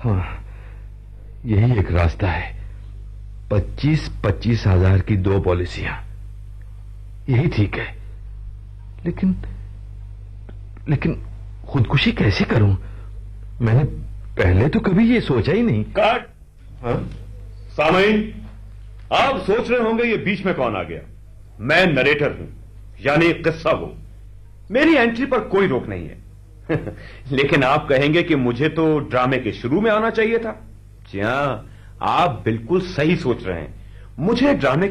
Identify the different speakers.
Speaker 1: हाँ, यही एक रास्ता है। 25-25 हजार की 2 पॉलिसियां, यही ठीक है। लेकिन खुदकुशी कैसे करूं? मैंने पहले तो कभी ये सोचा ही नहीं।
Speaker 2: काट।
Speaker 1: हाँ?
Speaker 2: सामईन, आप सोच रहे होंगे ये बीच में कौन आ गया। मैं नरेटर हूं, यानी किस्सा हूं। मेरी एंट्री पर कोई रोक नहीं है। लेकिन आप कहेंगे कि मुझे तो ड्रामे के शुरू में आना चाहिए था। जी हां, आप बिल्कुल सही सोच रहे हैं। मुझे ड्रामे